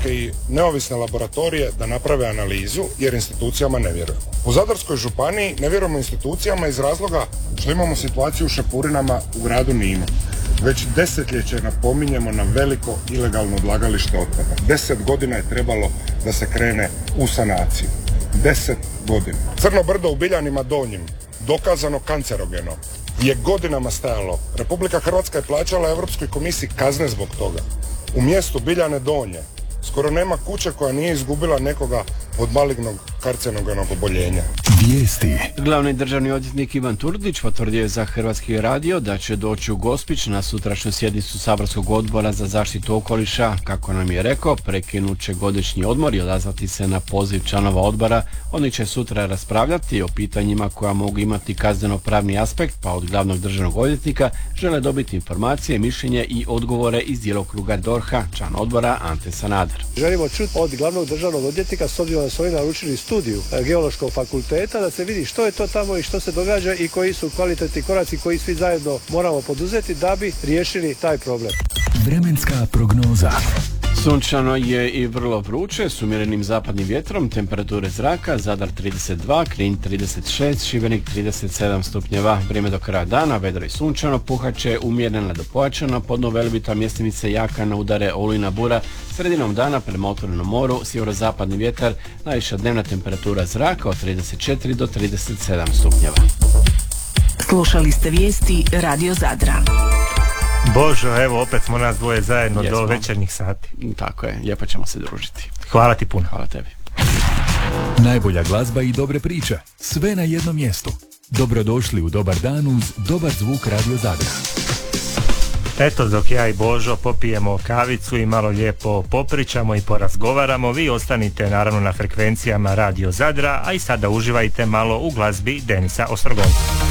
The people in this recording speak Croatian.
stručnjake i neovisne laboratorije da naprave analizu jer institucijama ne vjerujemo. U Zadarskoj županiji ne vjerujemo institucijama iz razloga što imamo situaciju u šapurinama u gradu Ninu. Već desetljeće napominjemo na veliko ilegalno odlagalište otpada. 10 godina je trebalo da se krene u sanaciju. 10 godina. Crno brdo u Biljanima Donjim, dokazano kancerogeno, je godinama stajalo. Republika Hrvatska je plaćala Europskoj komisiji kazne zbog toga. U mjestu Biljane Donje skoro nema kuće koja nije izgubila nekoga od malignog karcenogenog oboljenja. Vijesti. Glavni državni odvjetnik Ivan Turudić potvrdio je za Hrvatski radio da će doći u Gospić na sutrašnju sjednicu Saborskog odbora za zaštitu okoliša. Kako nam je rekao, prekinut će godišnji odmor i odazvati se na poziv članova odbora. Oni će sutra raspravljati o pitanjima koja mogu imati kazneno-pravni aspekt, pa od glavnog državnog odvjetnika žele dobiti informacije, mišljenje i odgovore iz djelokruga DORH-a, član odbora Ante Sanader. Želimo čuti od glavnog državnog odvjetnika, s obzirom da su oni naručili studiju Geološkog fakulteta, da se vidi što je to tamo i što se događa i koji su kvalitetni koraci koji svi zajedno moramo poduzeti da bi riješili taj problem. Vremenska prognoza. Sunčano je i vrlo vruće s umjerenim zapadnim vjetrom, temperature zraka Zadar 32, Knin 36, Šibenik 37 stupnjeva. Vrijeme do kraja dana, vedro i sunčano, puhaće umjerena do pojačana, podno Velebita, mjestimice jaka na udare olujna bura. Sredinom dana prema otvorenom moru, sjeverozapadni vjetar, najviša dnevna temperatura zraka od 34 do 37 stupnjeva. Slušali ste vijesti Radio Zadra. Božo, evo opet smo nas dvoje zajedno do večernjih sati. Tako je, lijepo ćemo se družiti. Hvala ti puno. Hvala tebi. Najbolja glazba i dobre priče, sve na jednom mjestu. Dobrodošli u dobar dan uz dobar zvuk Radio Zadra. Eto, dok ja i Božo popijemo kavicu i malo lijepo popričamo i porazgovaramo, vi ostanite naravno na frekvencijama Radio Zadra, a i sada uživajte malo u glazbi Denisa Ostrogonca.